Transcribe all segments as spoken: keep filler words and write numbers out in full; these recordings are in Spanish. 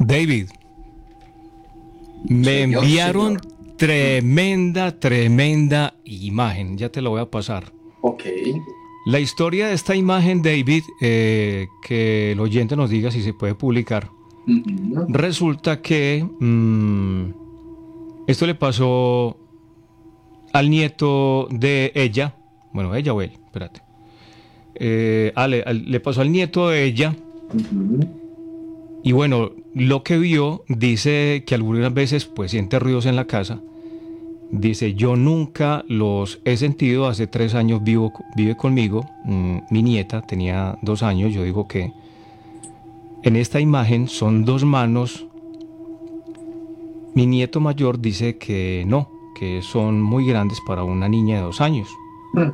David, me Señor, enviaron señor. tremenda, tremenda imagen. Ya te la voy a pasar. Ok. La historia de esta imagen, David, eh, que el oyente nos diga si se puede publicar. Ujú. Resulta que mmm, esto le pasó al nieto de ella. Bueno, ella o él, espérate. Eh, ale, al- le pasó al nieto de ella. Ujú. Y bueno, lo que vio, dice que algunas veces pues siente ruidos en la casa. Dice, yo nunca los he sentido, hace tres años vivo, vive conmigo, mmm, mi nieta tenía dos años, yo digo que en esta imagen son dos manos. Mi nieto mayor dice que no, que son muy grandes para una niña de dos años. Mm.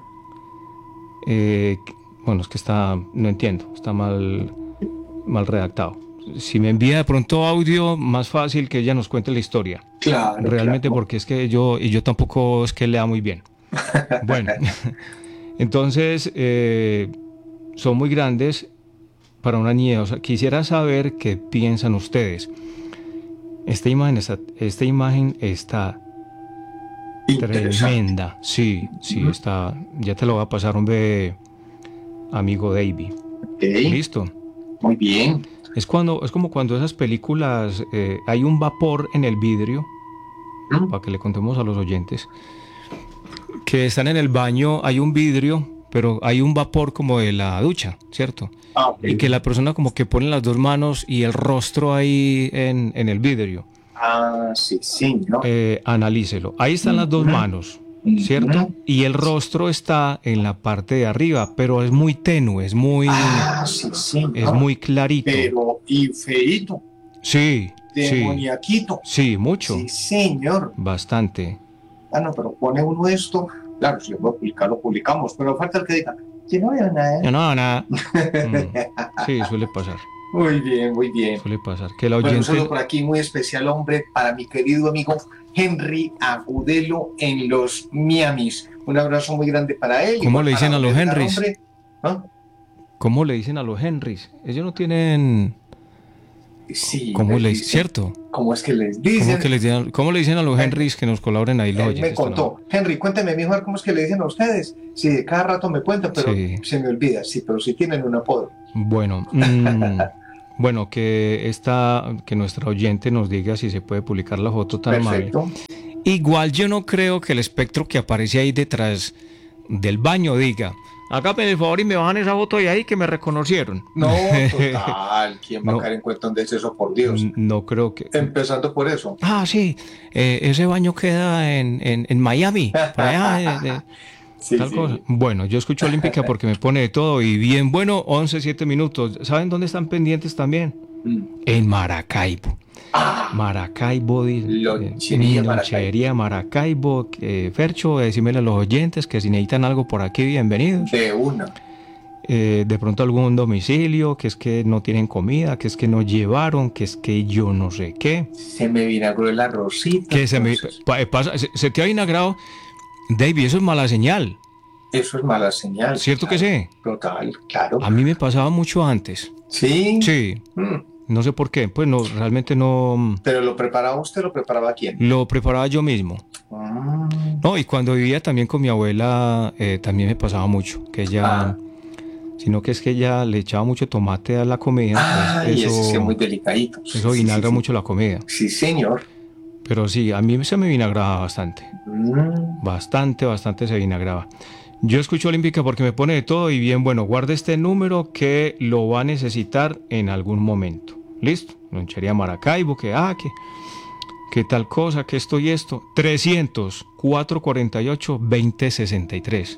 Eh, bueno, es que está, no entiendo, está mal, mal redactado. Si me envía de pronto audio, más fácil que ella nos cuente la historia. Claro, Realmente claro. porque es que yo, y yo tampoco es que lea muy bien. Bueno, entonces eh, son muy grandes para una niña. O sea, quisiera saber qué piensan ustedes. Esta imagen está, esta imagen está Interesante. tremenda. Sí, sí, Ujú. está. Ya te lo voy a pasar, hombre, amigo Davey. Ok. Listo. Muy bien. Es cuando, es como cuando esas películas eh, hay un vapor en el vidrio, Mm. para que le contemos a los oyentes, que están en el baño, hay un vidrio, pero hay un vapor como de la ducha, ¿cierto? Ah, ok. Y que la persona como que pone las dos manos y el rostro ahí en, en el vidrio. Ah, sí, señor. Eh, analícelo. Ahí están las dos Ujú. manos, ¿cierto? Ujú. Y el rostro está en la parte de arriba, pero es muy tenue, es muy, Ah, sí, es señor. muy clarito. Pero, y feíto, Sí, sí, demoniaquito. sí, mucho, Sí, señor. bastante. Ah, no, pero pone uno esto. Claro, si lo puedo publicar, lo publicamos. Pero falta el que diga, yo no veo nada. No, no, nada. Mm, sí, suele pasar, Muy bien, muy bien. suele pasar. Que el Bueno, un saludo oyente, por aquí muy especial, hombre, para mi querido amigo Henry Agudelo en los Miamis. Un abrazo muy grande para él. ¿cómo Igual le para dicen a don los Edgar, Henrys? hombre. ¿Ah? ¿Cómo le dicen a los Henrys? Ellos no tienen, Sí, ¿cómo les le dicen. ¿cierto? ¿Cómo es que les ¿Cómo, dicen? que les digan- ¿Cómo le dicen a los Él, Henrys que nos colaboren ahí los él me oyentes? Para- contó. Henry, cuénteme, mijo, a ver cómo es que le dicen a ustedes. Sí, de cada rato me cuentan, pero Sí, se me olvida. Sí, pero sí tienen un apodo. bueno, mm, bueno, que esta, que nuestra oyente nos diga si se puede publicar la foto tan amable. Perfecto. Igual yo no creo que el espectro que aparece ahí detrás del baño diga, hágame el favor y me bajan esa foto de ahí que me reconocieron. No, total. ¿Quién va a No, caer en cuenta de eso, por Dios? n- no creo que... Empezando por eso. Ah, sí, eh, ese baño queda en, en, en Miami, por allá, eh, de- Sí, tal cosa. sí. Bueno, yo escucho Olímpica porque me pone de todo y bien bueno, once siete minutos. ¿Saben dónde están pendientes también? Mm. En Maracaibo. Ah, Maracaibo, di- Lonchería eh, Maracaibo. Lonchería Maracaibo. Eh, Fercho, decímele a los oyentes que si necesitan algo por aquí, bienvenidos. de una. Eh, de pronto algún domicilio, que es que no tienen comida, que es que no llevaron, que es que yo no sé qué. Se me vinagró el arrocito. Que se me entonces, pa- pasa, se, se te ha vinagrado, David, eso es mala señal. Eso es mala señal. ¿Cierto que claro. sí? Total, claro. A mí me pasaba mucho antes. Sí. Sí, Mm. no sé por qué, pues no, realmente no Pero lo preparaba usted, lo preparaba quién. lo preparaba yo mismo. Ah, No, y cuando vivía también con mi abuela, eh, también me pasaba mucho, que ella, Ah. sino que es que ella le echaba mucho tomate a la comida, ah pues y ese sí es eso, muy delicadito. eso Sí, vinagra sí, sí. mucho la comida. Sí, señor. Pero sí, a mí se me vinagraba bastante, Mm. bastante, bastante se vinagraba. Yo escucho Olímpica porque me pone de todo y bien, bueno, guarde este número que lo va a necesitar en algún momento. ¿Listo? Lonchería Maracaibo, que ah, que, que tal cosa, que esto y esto. trescientos, cuatrocientos cuarenta y ocho, veinte sesenta y tres.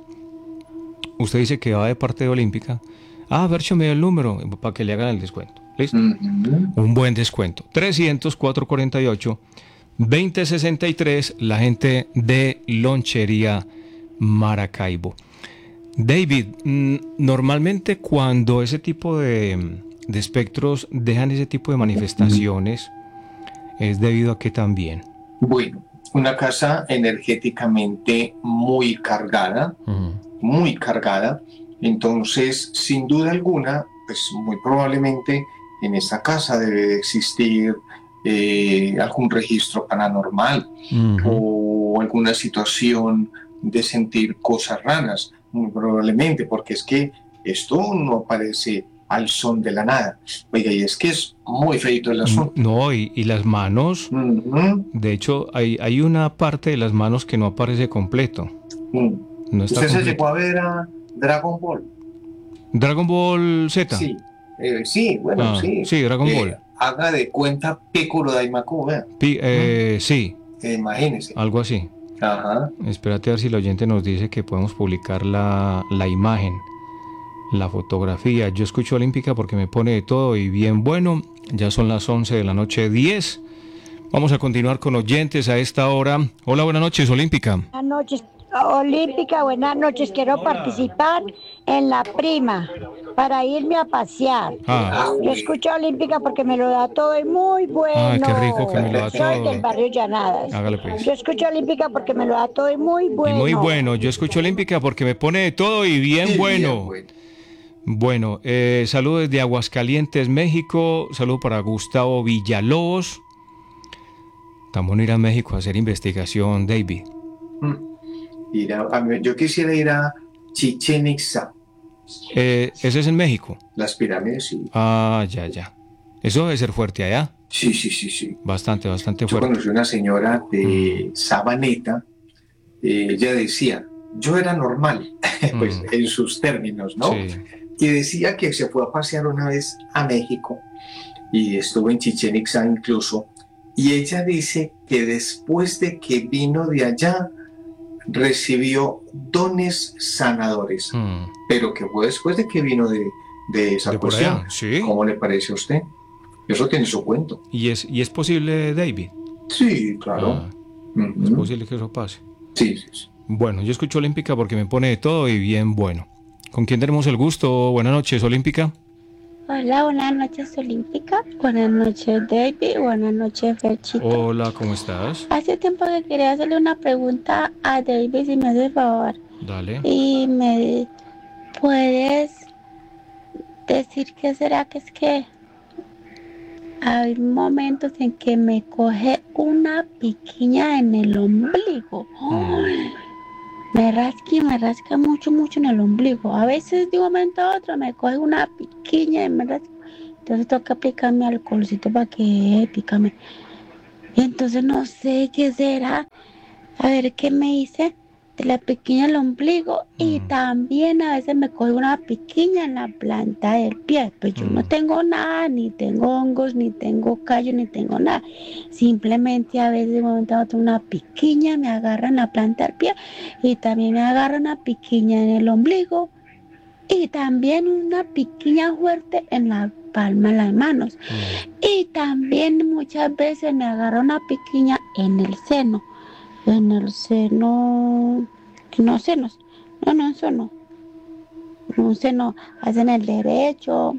Usted dice que va de parte de Olímpica. Ah, Bercho me dio el número para que le hagan el descuento. ¿Listo? Mhm. Un buen descuento. trescientos, cuatrocientos cuarenta y ocho, veinte sesenta y tres, la gente de Lonchería Maracaibo. David, mm, normalmente cuando ese tipo de, de espectros dejan ese tipo de manifestaciones, es debido a que también. Bueno, una casa energéticamente muy cargada, Ujú. muy cargada. Entonces, sin duda alguna, pues muy probablemente en esta casa debe de existir eh, algún registro paranormal Ujú. o alguna situación de sentir cosas raras, muy probablemente, porque es que esto no aparece al son de la nada. Oiga, y es que es muy feito el Mm, asunto. No, y, y las manos, Ujú, de hecho, hay, hay una parte de las manos que no aparece completo, mm. no está ¿Usted se llegó completo. a ver a Dragon Ball? Dragon Ball Z. Sí, eh, sí, bueno, Ah, sí. sí, Dragon Eh, Ball. haga de cuenta Piccolo Daimaku, vea. Pi- ¿Mm? eh, sí, Eh, imagínese. algo así. Ajá. Espérate a ver si el oyente nos dice que podemos publicar la, la imagen, la fotografía. Yo escucho Olímpica porque me pone de todo y bien bueno. Ya son las once de la noche, diez. Vamos a continuar con oyentes a esta hora. Hola, buenas noches, Olímpica. Buenas noches, Olímpica, buenas noches. Quiero participar en la prima para irme a pasear. Ah, Yo escucho Olímpica porque me lo da todo y muy ah, qué bueno. rico que me lo da Soy del todo. barrio Llanadas. Hágale pues. Yo escucho Olímpica porque me lo da todo y muy Y muy bueno. bueno, yo escucho Olímpica porque me pone de todo y bien Y bien, bueno. bueno. Bueno, eh, saludos desde Aguascalientes, México. Saludo para Gustavo Villalobos. Tan bueno ir a México a hacer investigación, David. Mm. Ir a- a mí- yo quisiera ir a Chichen Itza, Eh, ¿Ese es en México? las pirámides, sí. Ah, ya, ya. Eso debe ser fuerte allá. Sí, sí, sí, sí. Bastante, bastante Yo fuerte. conocí una señora de Sabaneta, eh, ella decía, yo era normal, pues Mm. en sus términos, ¿no? Sí. Y decía que se fue a pasear una vez a México y estuvo en Chichen Itza incluso, y ella dice que después de que vino de allá, recibió dones sanadores, Mm. pero que fue después de que vino de, de esa De por cuestión. allá, sí. ¿Cómo le parece a usted? Eso tiene su cuento. ¿Y es, y es posible, David? Sí, claro. Ah, Ujú. es posible que eso pase. Sí, sí, sí. Bueno, yo escucho Olímpica porque me pone de todo y bien bueno. ¿Con quién tenemos el gusto? Buenas noches, Olímpica. Hola, buenas noches Olímpica, buenas noches David, buenas noches Ferchito. Hola, ¿cómo estás? Hace tiempo que quería hacerle una pregunta a David, si me hace el favor. Dale. Y me puedes decir qué será que es que hay momentos en que me coge una piquiña en el ombligo. ¡Ay! Me rasca y me rasca mucho, mucho en el ombligo. A veces de un momento a otro me coge una piquiña y me rasca. Entonces tengo que aplicarme alcoholcito para que pícame. Y entonces no sé qué será. A ver qué me hice de la piquiña en el ombligo. Y Mm. también a veces me coge una piquiña en la planta del pie. Pues yo Mm. no tengo nada, ni tengo hongos, ni tengo callo, ni tengo nada. Simplemente a veces de un momento a otro una piquiña me agarra en la planta del pie. Y también me agarra una piquiña en el ombligo. Y también una piquiña fuerte en la palma de las manos. Mm. Y también muchas veces me agarra una piquiña en el seno. En el seno. En los senos. No, no, eso no. En un seno hacen el derecho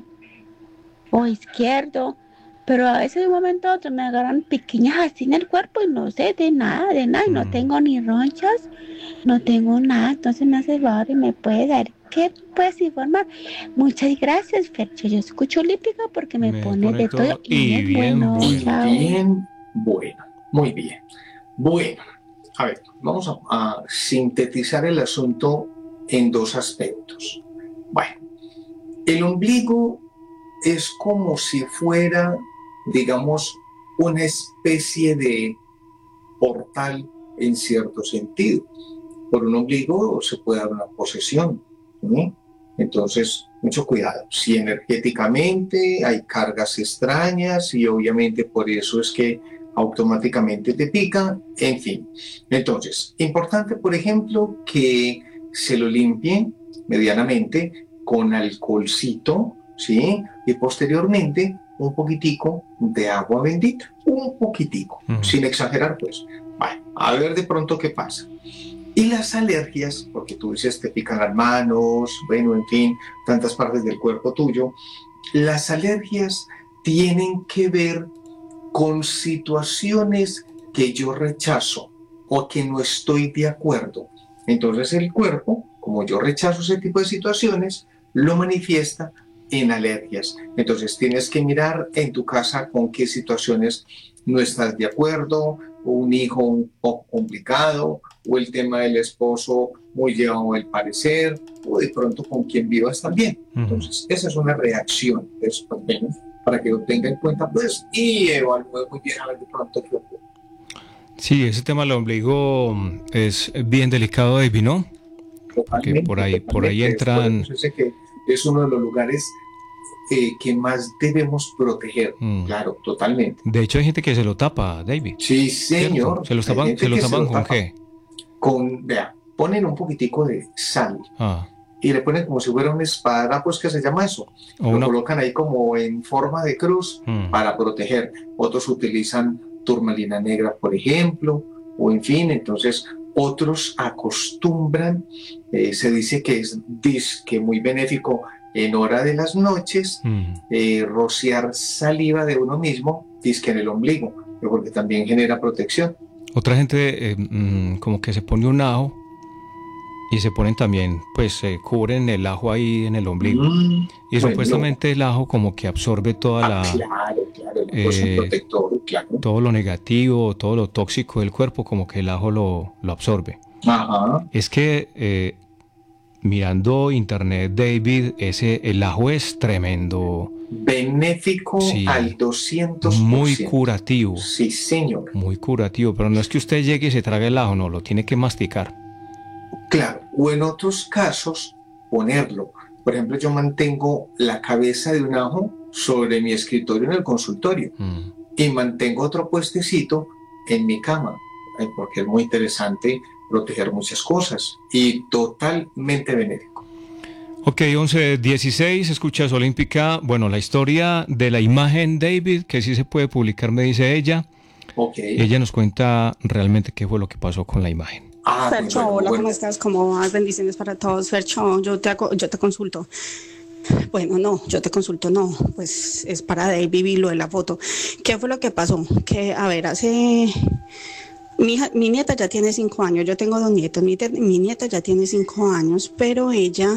o izquierdo. Pero a veces de un momento a otro me agarran piquiñas así en el cuerpo y no sé de nada, de nada. Y no Mm. tengo ni ronchas, no tengo nada. Entonces me hace el favor y me puede dar. ¿Qué puedes informar? Muchas gracias, Fercho. Yo escucho Olímpica porque me, Me pone, pone de todo, todo y, y es bien bueno. bueno. Chao. Bien, bueno, muy bien. Bueno, a ver, vamos a, a sintetizar el asunto en dos aspectos. Bueno, el ombligo es como si fuera, digamos, una especie de portal en cierto sentido. Por un ombligo se puede dar una posesión, ¿sí? Entonces, mucho cuidado. Si energéticamente hay cargas extrañas y obviamente por eso es que automáticamente te pica, en fin. Entonces, importante, por ejemplo, que se lo limpie medianamente con alcoholcito, ¿sí? Y posteriormente un poquitico de agua bendita, un poquitico, Mm. sin exagerar, pues. Bueno, a ver de pronto qué pasa. Y las alergias, porque tú dices te pican las manos, bueno, en fin, tantas partes del cuerpo tuyo, las alergias tienen que ver con situaciones que yo rechazo o que no estoy de acuerdo. Entonces el cuerpo, como yo rechazo ese tipo de situaciones, lo manifiesta en alergias. Entonces tienes que mirar en tu casa con qué situaciones no estás de acuerdo, o un hijo un poco complicado, o el tema del esposo muy llevado del parecer, o de pronto con quien vivas también. Uh-huh. Entonces esa es una reacción de esos problemas para que lo tenga en cuenta pues y evalúe muy bien a ver de pronto qué ocurre. Sí, ese tema del ombligo es bien delicado, David, ¿no? Totalmente, que por ahí, por ahí entran... Es, que es uno de los lugares eh, que más debemos proteger, mm. claro, totalmente. De hecho hay gente que se lo tapa, David. Sí, señor. ¿Cierto? ¿Se lo tapan, ¿se lo tapan se lo con tapa. qué? Con, vea, ponen un poquitico de sal ah. y le ponen como si fuera una espada, pues que se llama eso. O lo una... colocan ahí como en forma de cruz mm. para proteger. Otros utilizan turmalina negra, por ejemplo, o en fin, entonces... Otros acostumbran, eh, se dice que es disque muy benéfico en hora de las noches, mm. eh, rociar saliva de uno mismo, disque en el ombligo, porque también genera protección. Otra gente eh, mm, como que se pone un ajo y se ponen también, pues se cubren el ajo ahí en el ombligo. Mm, y bueno, supuestamente el ajo como que absorbe toda ah, la... Claro, claro, el ajo es un protector, claro. Todo lo negativo, todo lo tóxico del cuerpo, como que el ajo lo, lo absorbe. Ajá. Es que eh, mirando internet, David, ese, el ajo es tremendo. Benéfico sí, al doscientos por ciento. Muy curativo. Sí, señor. Muy curativo, pero no es que usted llegue y se trague el ajo, no, lo tiene que masticar. Claro, o en otros casos, ponerlo. Por ejemplo, yo mantengo la cabeza de un ajo sobre mi escritorio en el consultorio mm. y mantengo otro puestecito en mi cama, eh, porque es muy interesante proteger muchas cosas y totalmente benéfico. Ok, once dieciséis, escuchas Olímpica. Bueno, la historia de la imagen, David, que sí se puede publicar, me dice ella. Okay. Ella nos cuenta realmente qué fue lo que pasó con la imagen. Ah, Fercho, bueno, hola, bueno. ¿Cómo estás? ¿Cómo vas? Bendiciones para todos. Fercho, yo te, yo te consulto. Bueno, no, yo te consulto, no, pues es para David y lo de la foto. ¿Qué fue lo que pasó? Que, a ver, hace... Mi, hija, mi nieta ya tiene cinco años, yo tengo dos nietos, mi, te, mi nieta ya tiene cinco años, pero ella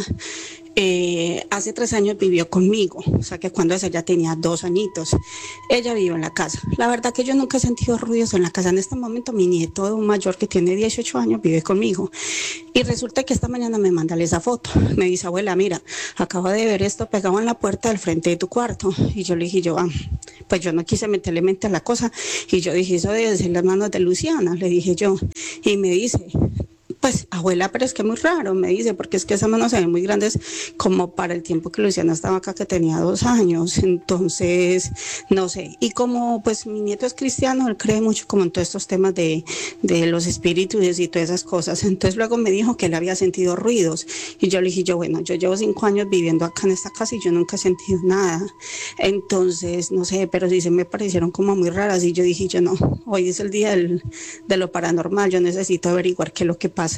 eh, hace tres años vivió conmigo, o sea que cuando ella ya tenía dos añitos, ella vivió en la casa. La verdad que yo nunca he sentido ruidos en la casa. En este momento mi nieto mayor que tiene dieciocho años vive conmigo y resulta que esta mañana me manda esa foto, me dice, abuela, mira, acabo de ver esto pegado en la puerta del frente de tu cuarto, y yo le dije, yo, ah, pues yo no quise meterle mente a la cosa, y yo dije, eso debe ser las manos de Luciana, le dije yo, y me dice, pues abuela, pero es que es muy raro, me dice, porque es que esas manos se ven muy grandes como para el tiempo que Luciana estaba acá, que tenía dos años, entonces, no sé, y como pues mi nieto es cristiano, él cree mucho como en todos estos temas de, de los espíritus y todas esas cosas, entonces luego me dijo que él había sentido ruidos, y yo le dije, yo bueno, yo llevo cinco años viviendo acá en esta casa y yo nunca he sentido nada, entonces, no sé, pero sí se me parecieron como muy raras, y yo dije, yo no, hoy es el día del, de lo paranormal, yo necesito averiguar qué es lo que pasa.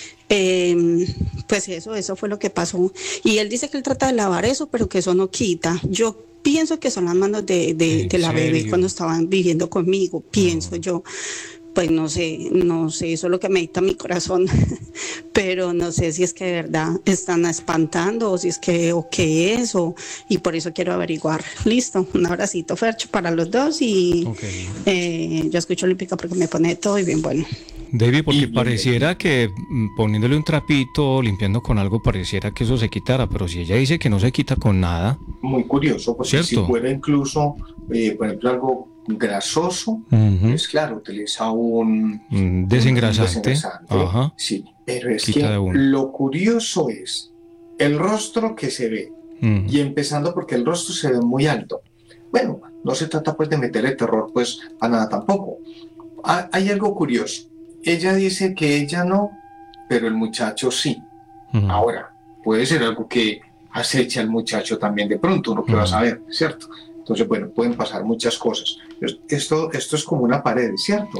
Eh, pues eso, eso fue lo que pasó. Y él dice que él trata de lavar eso, pero que eso no quita. Yo pienso que son las manos de, de, de la bebé cuando estaban viviendo conmigo, pienso yo. Pues no sé, no sé, eso es lo que me dicta mi corazón, pero no sé si es que de verdad están espantando o si es que o qué es, o, y por eso quiero averiguar. Listo, un abracito, Fercho, para los dos, y okay. eh, yo escucho Olímpica porque me pone todo y bien bueno. David, porque y, pareciera que poniéndole un trapito, limpiando con algo, pareciera que eso se quitara, pero si ella dice que no se quita con nada. Muy curioso, pues si fuera incluso, eh, por ejemplo, algo grasoso, uh-huh. pues claro, utiliza un, mm, desengrasante, un desengrasante Ajá. sí, pero es Quita que lo curioso es el rostro que se ve, uh-huh. y empezando porque el rostro se ve muy alto. Bueno, no se trata pues de meterle terror pues a nada tampoco. Ha, hay algo curioso. Ella dice que ella no, pero el muchacho sí. Uh-huh. Ahora, puede ser algo que acecha al muchacho también de pronto, uno que uh-huh. va a saber, ¿cierto? Entonces, bueno, pueden pasar muchas cosas. Esto, esto es como una pared, ¿cierto?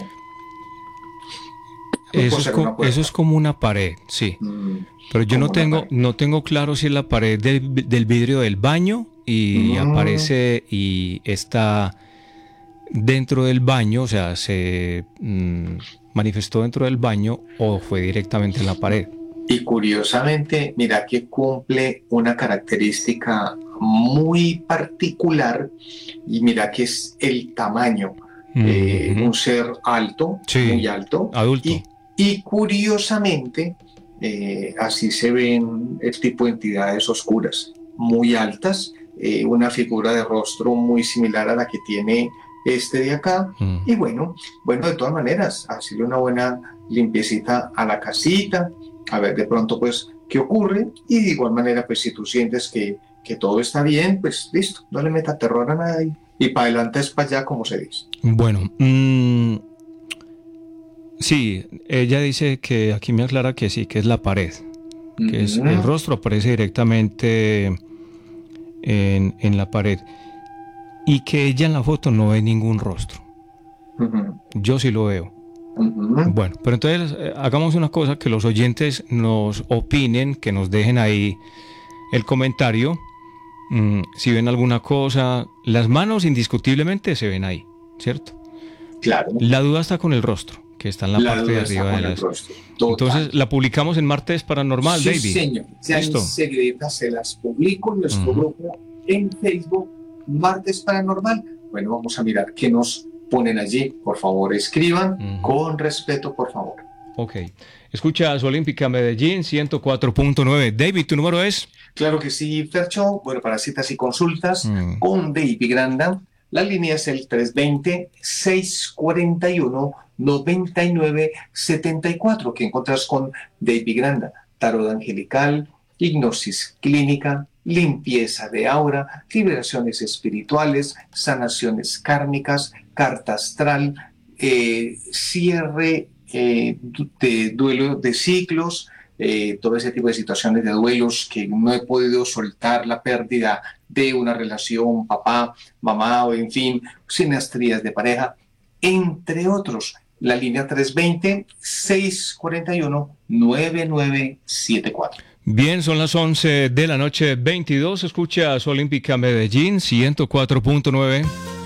No eso, es co- eso es como una pared, sí. Mm, pero yo no tengo, no tengo claro si es la pared del, del vidrio del baño y mm. aparece y está dentro del baño, o sea, se... Mm, manifestó dentro del baño o fue directamente en la pared. Y curiosamente, mira que cumple una característica muy particular y mira que es el tamaño. Eh, Ujú. un ser alto, Sí, muy alto, adulto. y, y curiosamente eh, así se ven el tipo de entidades oscuras, muy altas, eh, una figura de rostro muy similar a la que tiene este de acá, Mm. y bueno, bueno, de todas maneras, hacerle una buena limpiecita a la casita, a ver de pronto pues qué ocurre, y de igual manera pues si tú sientes que, que todo está bien, pues listo, no le meta terror a nadie, y para adelante es para allá, como se dice. Bueno, mmm, sí, ella dice que aquí me aclara que sí, que es la pared, que es el rostro aparece directamente en, en la pared y que ella en la foto no ve ningún rostro. Uh-huh. Yo sí lo veo. Uh-huh. Bueno, pero entonces eh, hagamos una cosa, que los oyentes nos opinen, que nos dejen ahí el comentario. Mm, si ven alguna cosa, las manos indiscutiblemente se ven ahí, ¿cierto? Claro. La duda está con el rostro, que está en la, La parte duda de está arriba con de el las... rostro. Total. Entonces la publicamos en Martes Paranormal, Sí, David. señor. Ya Listo. enseguida se las publico en nuestro Ujú. grupo en Facebook, Martes Paranormal. Bueno, vamos a mirar qué nos ponen allí. Por favor, escriban Ujú. con respeto, por favor. Ok. Escuchas Olímpica Medellín ciento cuatro punto nueve. David, ¿tu número es? Claro que sí, Fercho. Bueno, para citas y consultas Mm. con David Granda, la línea es el tres dos cero, seis cuatro uno, nueve nueve siete cuatro, que encuentras con David Granda. Tarot angelical, hipnosis clínica, limpieza de aura, liberaciones espirituales, sanaciones kármicas, carta astral, eh, cierre eh, de duelo de ciclos, eh, todo ese tipo de situaciones de duelos que no he podido soltar, la pérdida de una relación, papá, mamá, o en fin, sinastrías de pareja, entre otros. La línea tres dos cero, seis cuatro uno, nueve nueve siete cuatro. Bien, son las once de la noche, veintidós. Escuchas Olímpica Medellín ciento cuatro punto nueve.